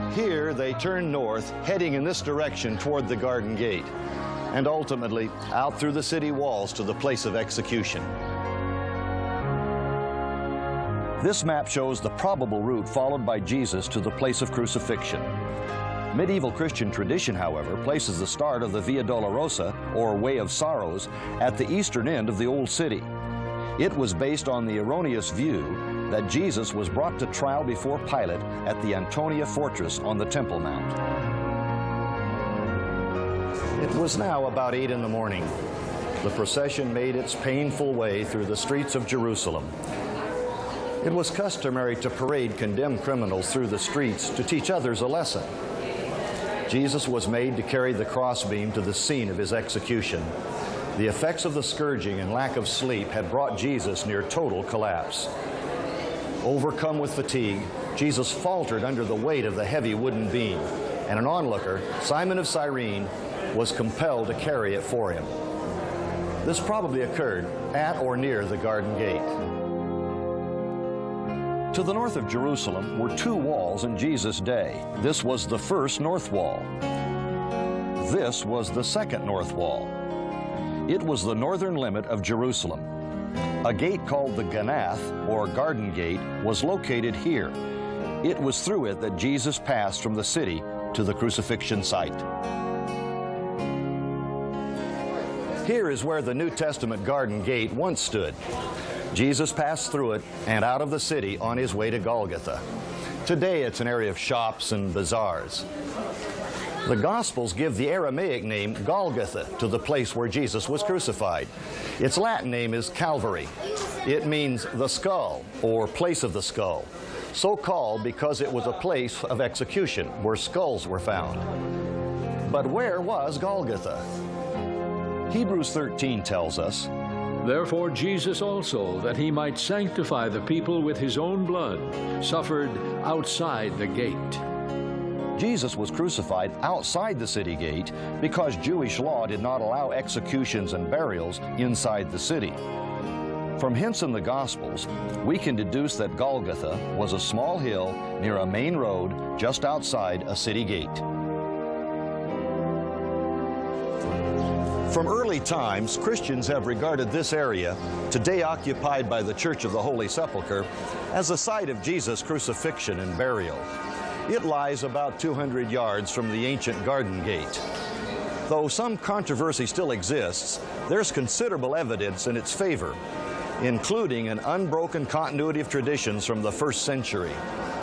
Here they turned north, heading in this direction toward the Garden Gate, and ultimately out through the city walls to the place of execution. This map shows the probable route followed by Jesus to the place of crucifixion. Medieval Christian tradition, however, places the start of the Via Dolorosa, or Way of Sorrows, at the eastern end of the Old City. It was based on the erroneous view that Jesus was brought to trial before Pilate at the Antonia Fortress on the Temple Mount. It was now about 8 in the morning. The procession made its painful way through the streets of Jerusalem. It was customary to parade condemned criminals through the streets to teach others a lesson. Jesus was made to carry the crossbeam to the scene of his execution. The effects of the scourging and lack of sleep had brought Jesus near total collapse. Overcome with fatigue, Jesus faltered under the weight of the heavy wooden beam, and an onlooker, Simon of Cyrene, was compelled to carry it for him. This probably occurred at or near the Garden Gate. To the north of Jerusalem were two walls in Jesus' day. This was the first north wall. This was the second north wall. It was the northern limit of Jerusalem. A gate called the Ganath, or Garden Gate, was located here. It was through it that Jesus passed from the city to the crucifixion site. Here is where the New Testament Garden Gate once stood. Jesus passed through it and out of the city on his way to Golgotha. Today it's an area of shops and bazaars. The Gospels give the Aramaic name Golgotha to the place where Jesus was crucified. Its Latin name is Calvary. It means the skull, or place of the skull, so called because it was a place of execution where skulls were found. But where was Golgotha? Hebrews 13 tells us, "Therefore Jesus also, that he might sanctify the people with his own blood, suffered outside the gate." Jesus was crucified outside the city gate because Jewish law did not allow executions and burials inside the city. From hints in the Gospels, we can deduce that Golgotha was a small hill near a main road just outside a city gate. From early times, Christians have regarded this area, today occupied by the Church of the Holy Sepulchre, as the site of Jesus' crucifixion and burial. It lies about 200 yards from the ancient Garden Gate. Though some controversy still exists, there's considerable evidence in its favor, including an unbroken continuity of traditions from the 1st century.